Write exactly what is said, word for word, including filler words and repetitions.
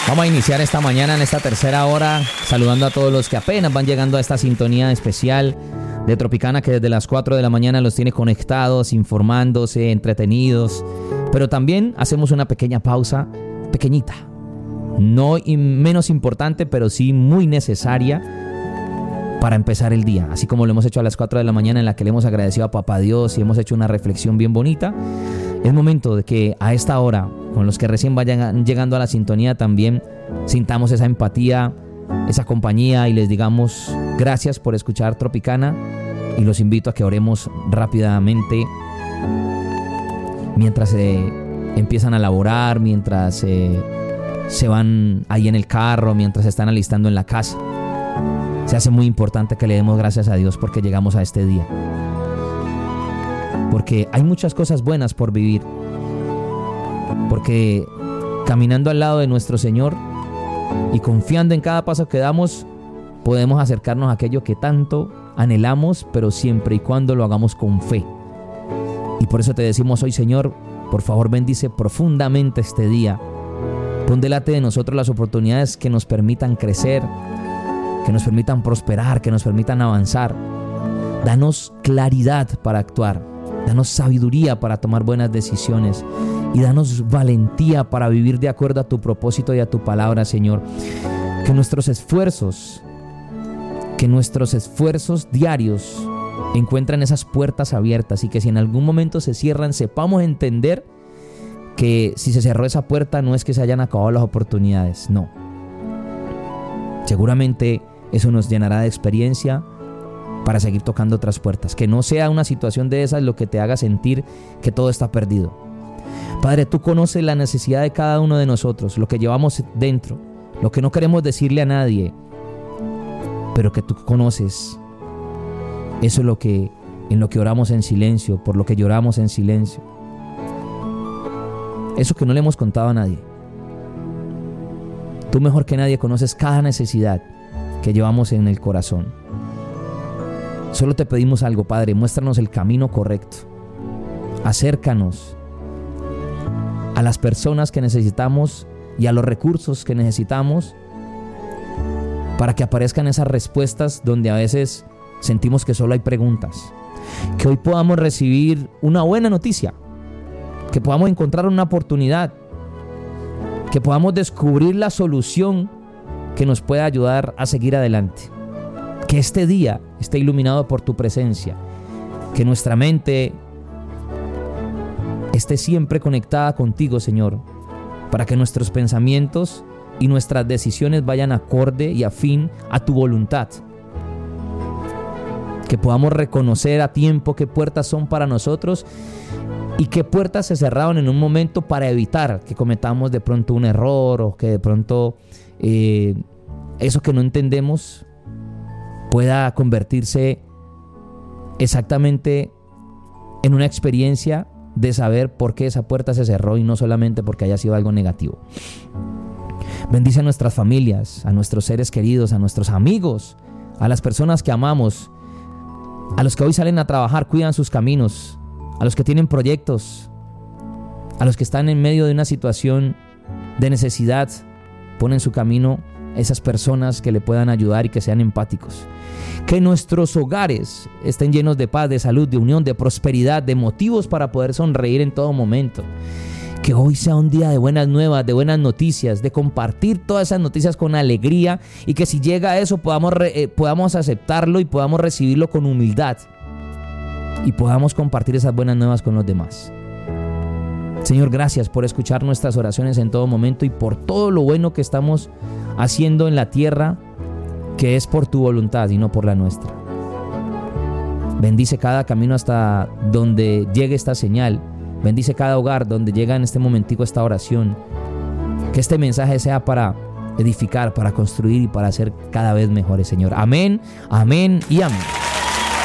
Vamos a iniciar esta mañana en esta tercera hora saludando a todos los que apenas van llegando a esta sintonía especial de Tropicana, que desde las cuatro de la mañana los tiene conectados, informándose, entretenidos. Pero también hacemos una pequeña pausa, pequeñita, no menos importante, pero sí muy necesaria para empezar el día. Así como lo hemos hecho a las cuatro de la mañana, en la que le hemos agradecido a Papá Dios y hemos hecho una reflexión bien bonita. Es momento de que a esta hora, con los que recién vayan llegando a la sintonía, también sintamos esa empatía, esa compañía y les digamos gracias por escuchar Tropicana, y los invito a que oremos rápidamente mientras eh, empiezan a laborar, mientras eh, se van ahí en el carro, mientras se están alistando en la casa. Se hace muy importante que le demos gracias a Dios porque llegamos a este día, porque hay muchas cosas buenas por vivir, porque caminando al lado de nuestro Señor y confiando en cada paso que damos, podemos acercarnos a aquello que tanto anhelamos, pero siempre y cuando lo hagamos con fe. Y por eso te decimos hoy, Señor, por favor bendice profundamente este día. Pon delante de nosotros las oportunidades que nos permitan crecer, que nos permitan prosperar, que nos permitan avanzar. Danos claridad para actuar, danos sabiduría para tomar buenas decisiones y danos valentía para vivir de acuerdo a tu propósito y a tu palabra, Señor. Que nuestros esfuerzos, que nuestros esfuerzos diarios encuentren esas puertas abiertas, y que si en algún momento se cierran, sepamos entender que si se cerró esa puerta no es que se hayan acabado las oportunidades, no. Seguramente eso nos llenará de experiencia para seguir tocando otras puertas. Que no sea una situación de esas lo que te haga sentir que todo está perdido. Padre, tú conoces la necesidad de cada uno de nosotros, lo que llevamos dentro, lo que no queremos decirle a nadie, pero que tú conoces. Eso es lo que, en lo que oramos en silencio, por lo que lloramos en silencio. Eso que no le hemos contado a nadie. Tú mejor que nadie conoces cada necesidad que llevamos en el corazón. Solo te pedimos algo, Padre, muéstranos el camino correcto. Acércanos a las personas que necesitamos y a los recursos que necesitamos para que aparezcan esas respuestas donde a veces sentimos que solo hay preguntas. Que hoy podamos recibir una buena noticia, que podamos encontrar una oportunidad, que podamos descubrir la solución que nos pueda ayudar a seguir adelante. Que este día esté iluminado por tu presencia, que nuestra mente esté siempre conectada contigo, Señor, para que nuestros pensamientos y nuestras decisiones vayan acorde y afín a tu voluntad. Que podamos reconocer a tiempo qué puertas son para nosotros y qué puertas se cerraron en un momento para evitar que cometamos de pronto un error, o que de pronto eh, eso que no entendemos pueda convertirse exactamente en una experiencia de saber por qué esa puerta se cerró y no solamente porque haya sido algo negativo. Bendice a nuestras familias, a nuestros seres queridos, a nuestros amigos, a las personas que amamos, a los que hoy salen a trabajar, cuidan sus caminos, a los que tienen proyectos, a los que están en medio de una situación de necesidad. Pon en su camino esas personas que le puedan ayudar y que sean empáticos. Que nuestros hogares estén llenos de paz, de salud, de unión, de prosperidad, de motivos para poder sonreír en todo momento. Que hoy sea un día de buenas nuevas, de buenas noticias, de compartir todas esas noticias con alegría, y que si llega a eso podamos, re, eh, podamos aceptarlo y podamos recibirlo con humildad y podamos compartir esas buenas nuevas con los demás. Señor, gracias por escuchar nuestras oraciones en todo momento y por todo lo bueno que estamos haciendo en la tierra, que es por tu voluntad y no por la nuestra. Bendice cada camino hasta donde llegue esta señal. Bendice cada hogar donde llega en este momentico esta oración. Que este mensaje sea para edificar, para construir y para ser cada vez mejores, Señor. Amén, amén y amén.